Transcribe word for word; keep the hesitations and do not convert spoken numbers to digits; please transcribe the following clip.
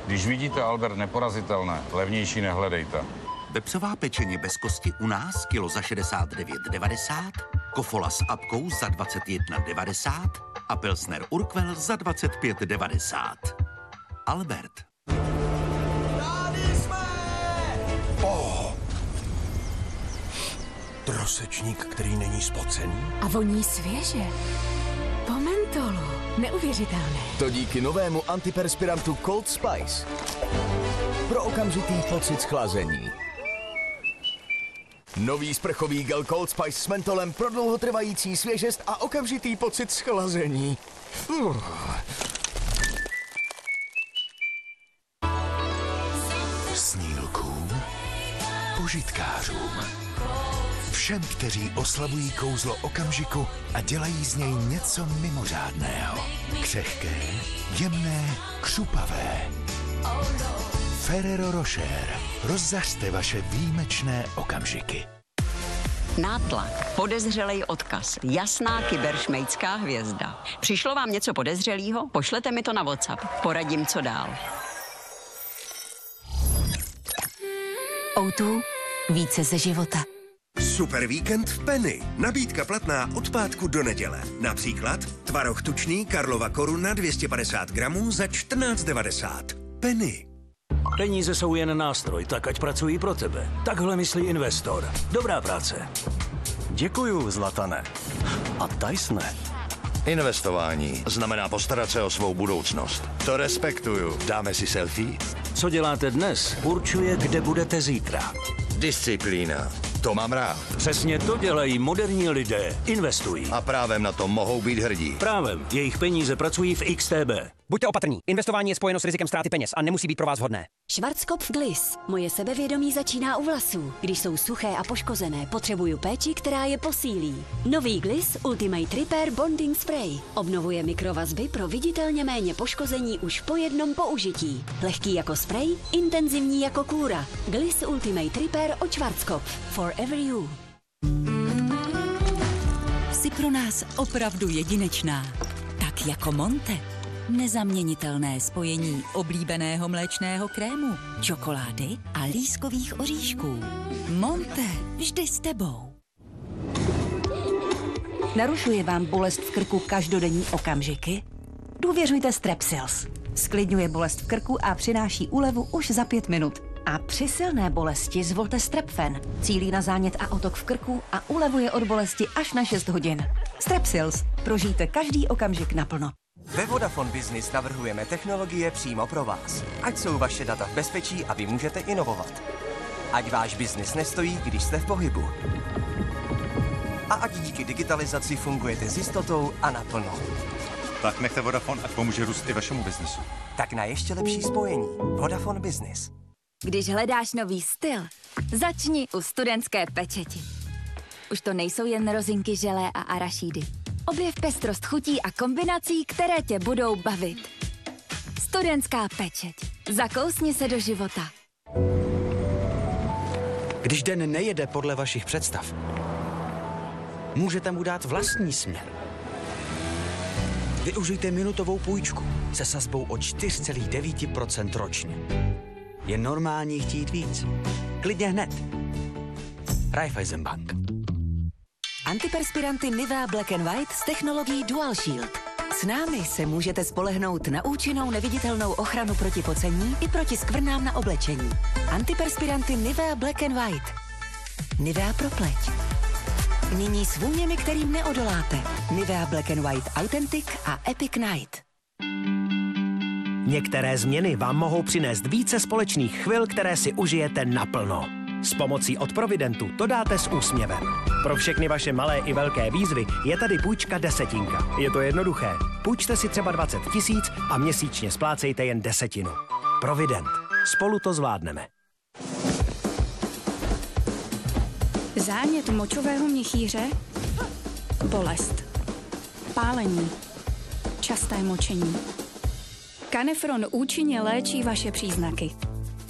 Když vidíte Albert neporazitelné, levnější nehledejte. Vepřová pečeně bez kosti u nás kilo za šedesát devět devadesát, kofola s apkou za dvacet jedna devadesát a pilsner Urquell za dvacet pět devadesát. Albert. Tady jsme! Oh. Trosečník, který není spocený. A voní svěže. Po mentolu. Neuvěřitelné. To díky novému antiperspirantu Cold Spice. Pro okamžitý pocit schlazení. Nový sprchový gel Cold Spice s mentolem pro dlouhotrvající svěžest a okamžitý pocit schlazení. Uh. Snílkům, požitkářům, všem, kteří oslavují kouzlo okamžiku a dělají z něj něco mimořádného. Křehké, jemné, křupavé. Ferrero Rocher. Rozzařte vaše výjimečné okamžiky. Nátlak, podezřelej odkaz, jasná kyberšmejdská hvězda. Přišlo vám něco podezřelého? Pošlete mi to na WhatsApp. Poradím, co dál. ó dva. Více ze života. Super víkend v Penny. Nabídka platná od pátku do neděle. Například tvaroh tučný Karlova Koruna dvě stě padesát gramů za čtrnáct devadesát. Penny. Peníze jsou jen nástroj, tak ať pracují pro tebe. Takhle myslí investor. Dobrá práce. Děkuju, Zlatane. A Tysone. Investování znamená postarat se o svou budoucnost. To respektuju. Dáme si selfie? Co děláte dnes, určuje, kde budete zítra. Disciplína. To mám rád. Přesně to dělají moderní lidé. Investují. A právem na to mohou být hrdí. Právem. Jejich peníze pracují v X T B. Buďte opatrní. Investování je spojeno s rizikem ztráty peněz a nemusí být pro vás vhodné. Schwarzkopf Gliss. Moje sebevědomí začíná u vlasů. Když jsou suché a poškozené, potřebuju péči, která je posílí. Nový Gliss Ultimate Repair Bonding Spray. Obnovuje mikrovazby pro viditelně méně poškození už po jednom použití. Lehký jako spray, intenzivní jako kůra. Gliss Ultimate Repair od Schwarzkopf. Forever you. Jsi pro nás opravdu jedinečná. Tak jako Monte. Nezaměnitelné spojení oblíbeného mléčného krému, čokolády a lískových oříšků. Monte, vždy s tebou. Narušuje vám bolest v krku každodenní okamžiky? Důvěřujte Strepsils. Sklidňuje bolest v krku a přináší úlevu už za pět minut. A při silné bolesti zvolte Strepfen. Cílí na zánět a otok v krku a ulevuje od bolesti až na šest hodin. Strepsils. Prožijte každý okamžik naplno. Ve Vodafone Business navrhujeme technologie přímo pro vás. Ať jsou vaše data v bezpečí a vy můžete inovovat. Ať váš biznis nestojí, když jste v pohybu. A ať díky digitalizaci fungujete s jistotou a naplno. Tak nechte Vodafone, ať pomůže růst i vašemu biznesu. Tak na ještě lepší spojení. Vodafone Business. Když hledáš nový styl, začni u Studentské pečeti. Už to nejsou jen rozinky, želé a arašídy. Objev pestrost chutí a kombinací, které tě budou bavit. Studentská pečeť. Zakousni se do života. Když den nejede podle vašich představ, můžete mu dát vlastní směr. Využijte minutovou půjčku se sazbou o čtyři celá devět procenta ročně. Je normální chtít víc. Klidně hned. Raiffeisenbank. Antiperspiranty Nivea Black and White s technologií Dual Shield. S námi se můžete spolehnout na účinnou neviditelnou ochranu proti pocení i proti skvrnám na oblečení. Antiperspiranty Nivea Black and White. Nivea pro pleť. Nyní s vůněmi, kterým neodoláte. Nivea Black and White Authentic a Epic Night. Některé změny vám mohou přinést více společných chvil, které si užijete naplno. S pomocí od Providentu to dáte s úsměvem. Pro všechny vaše malé i velké výzvy je tady půjčka desetinka. Je to jednoduché. Půjčte si třeba dvacet tisíc a měsíčně splácejte jen desetinu. Provident. Spolu to zvládneme. Zánět močového měchýře, bolest, pálení, časté močení. Canefron účinně léčí vaše příznaky.